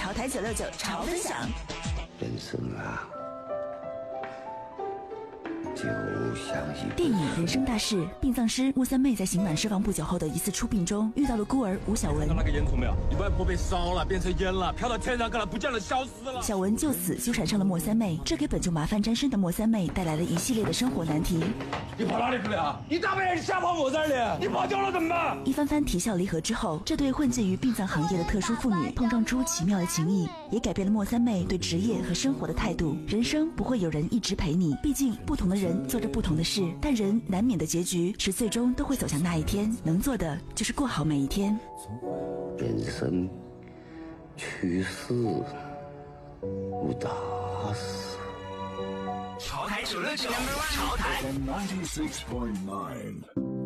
潮台969潮分享。 人生啊，就像一电影《人生大事》，殡葬师莫三妹在刑满释放不久后的一次出殡中，遇到了孤儿吴小文。 看到那个烟囱没有？你外婆被烧了，变成烟了，飘到天上去了，不见了，消失了。 小文就此纠缠上了莫三妹，这给本就麻烦沾身的莫三妹带来了一系列的生活难题。 你跑哪里去了？你大半夜瞎跑我这里，你跑丢了怎么办？ 一番番啼笑离合之后，这对混迹于殡葬行业的特殊妇女碰撞出奇妙的情谊，也改变了莫三妹对职业和生活的态度。人生不会有人一直陪你，毕竟不同的人做着不同的事，但人难免的结局是最终都会走向那一天，能做的就是过好每一天。 人生去世无大事。 潮台969，潮台 96.9